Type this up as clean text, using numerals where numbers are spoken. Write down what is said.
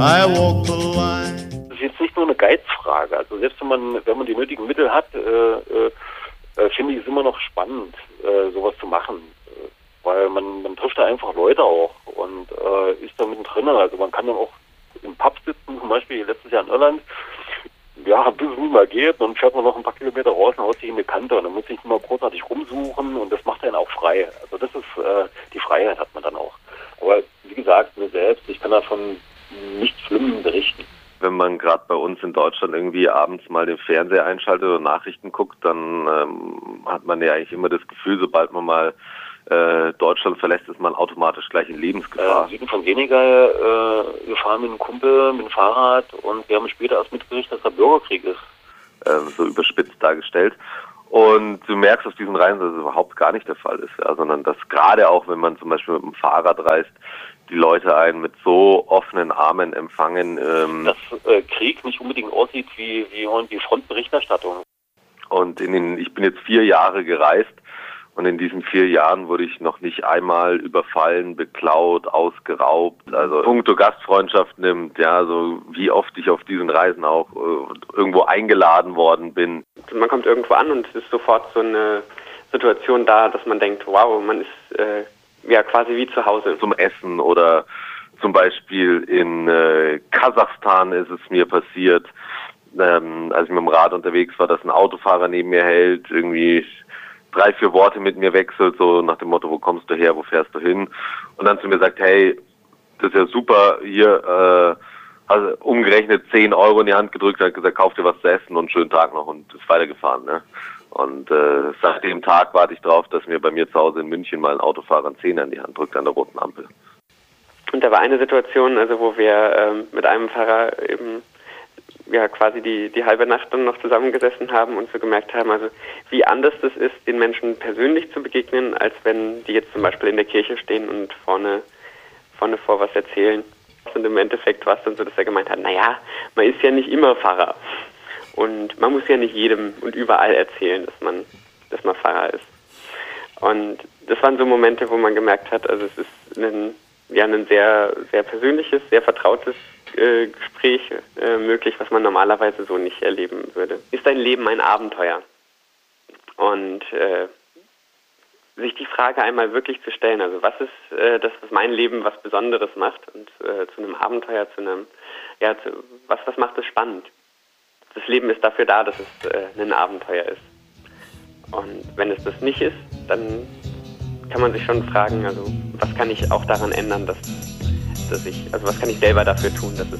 I walk the line. Das ist jetzt nicht nur eine Geizfrage. Also selbst wenn man die nötigen Mittel hat, finde ich es immer noch spannend, sowas zu machen. Weil man trifft da einfach Leute auch und ist da mittendrin. Also man kann dann auch im Pub sitzen, zum Beispiel letztes Jahr in Irland. Ja, bis es nicht mal geht, dann fährt man noch ein paar Kilometer raus und haut sich in die Kante und dann muss ich nicht mal großartig rumsuchen und das macht einen auch frei. Also das ist, die Freiheit hat man dann auch. Aber wie gesagt, mir selbst, ich kann davon nichts Schlimmes berichten. Wenn man gerade bei uns in Deutschland irgendwie abends mal den Fernseher einschaltet oder Nachrichten guckt, dann hat man ja eigentlich immer das Gefühl, sobald man mal Deutschland verlässt, ist man automatisch gleich in Lebensgefahr. Süden von Senegal gefahren mit einem Kumpel, mit dem Fahrrad und wir haben später erst mitgekriegt, dass da Bürgerkrieg ist. So überspitzt dargestellt. Und du merkst auf diesen Reisen, dass es überhaupt gar nicht der Fall ist, ja, sondern dass gerade auch, wenn man zum Beispiel mit dem Fahrrad reist, die Leute einen mit so offenen Armen empfangen. Dass Krieg nicht unbedingt aussieht wie Frontberichterstattung. Und ich bin jetzt 4 Jahre gereist und in diesen 4 Jahren wurde ich noch nicht einmal überfallen, beklaut, ausgeraubt. Also puncto Gastfreundschaft nimmt, ja, so wie oft ich auf diesen Reisen auch irgendwo eingeladen worden bin. Man kommt irgendwo an und es ist sofort so eine Situation da, dass man denkt, wow, man ist ja quasi wie zu Hause. Zum Essen oder zum Beispiel in Kasachstan ist es mir passiert, als ich mit dem Rad unterwegs war, dass ein Autofahrer neben mir hält, irgendwie 3, 4 Worte mit mir wechselt, so nach dem Motto, wo kommst du her, wo fährst du hin? Und dann zu mir sagt, hey, das ist ja super, hier, also umgerechnet 10 Euro in die Hand gedrückt, hat gesagt, kauf dir was zu essen und schönen Tag noch und ist weitergefahren, ne? Und seit dem Tag warte ich drauf, dass mir bei mir zu Hause in München mal ein Autofahrer einen Zehner in die Hand drückt an der roten Ampel. Und da war eine Situation, also wo wir mit einem Fahrer eben ja quasi die halbe Nacht dann noch zusammengesessen haben und so gemerkt haben, also wie anders das ist, den Menschen persönlich zu begegnen, als wenn die jetzt zum Beispiel in der Kirche stehen und vorne vor was erzählen. Und im Endeffekt war es dann so, dass er gemeint hat, naja, man ist ja nicht immer Pfarrer. Und man muss ja nicht jedem und überall erzählen, dass man Pfarrer ist. Und das waren so Momente, wo man gemerkt hat, also es ist ein sehr, sehr persönliches, sehr vertrautes Gespräch möglich, was man normalerweise so nicht erleben würde. Ist dein Leben ein Abenteuer? Und sich die Frage einmal wirklich zu stellen, also was ist das, was mein Leben was Besonderes macht und zu einem Abenteuer, was macht es spannend? Das Leben ist dafür da, dass es ein Abenteuer ist. Und wenn es das nicht ist, dann kann man sich schon fragen, also was kann ich auch daran ändern, was kann ich selber dafür tun, dass es